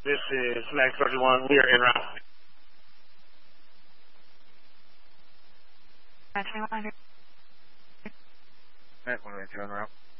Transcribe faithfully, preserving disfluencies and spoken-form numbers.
This is Max thirty-one. We are en route. Max twenty-one hundred. Max one two en route.